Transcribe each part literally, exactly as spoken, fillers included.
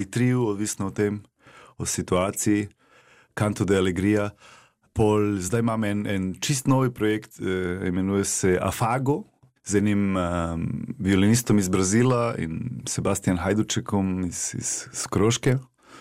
triu, odvisno o tem, o situaciji, Canto de Alegria. Pol, zdaj imam en, en čist novi projekt, eh, imenuje se Afago, z enim um, violinistom iz Brazila in Sebastian Hajdučekom iz, iz, iz Kroške.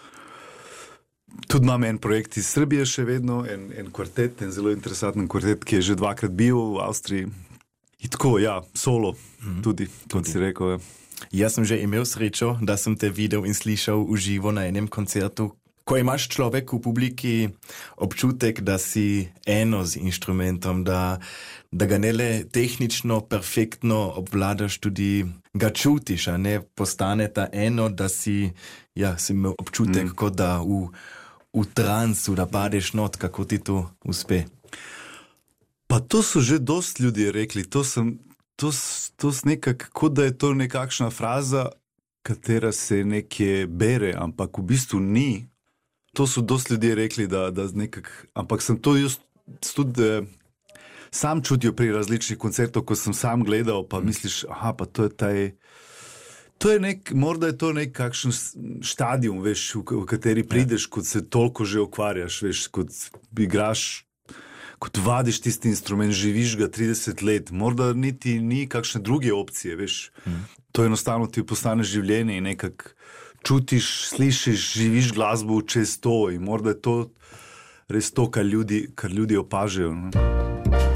Tudi imam en projekt iz Srbije še vedno, en, en kvartet, en zelo interesanten kvartet, ki je že dvakrat bil v Avstriji. In tako, ja, solo mm-hmm. tudi, kot si rekel. Ja. Jaz sem že imel srečo, da sem te videl in slišal v živo na enem koncertu. Ko imaš človek v publiki občutek, da si eno z inštrumentom, da, da ga ne le tehnično, perfektno obvladaš, tudi ga čutiš, a ne postane ta eno, da si, ja, si imel občutek, mm. kot da v, v transu, da padeš not, kako ti to uspe. Pa to so že dost ljudi rekli, to sem, to, to nekak, kot da je to nekakšna fraza, katera se nekje bere, ampak v bistvu ni. To so dosti ljudje rekli, da, da nekak, ampak sem to just tudi eh, sam čutil pri različnih koncertov, ko sem sam gledal, pa misliš, aha, pa to je taj, to je nek, morda je to nek kakšen štadium, veš, v, v kateri prideš, kot se toliko že ukvarjaš, veš, kot igraš, kot vadiš tisti instrument, živiš ga trideset let, morda niti ni kakšne druge opcije, veš, mm. to enostavno ti postane življenje in nekak čutiš, slišiš, živiš glasbo čez to in morda je to res to, kar ljudi, kar ljudi opažajo. Ne?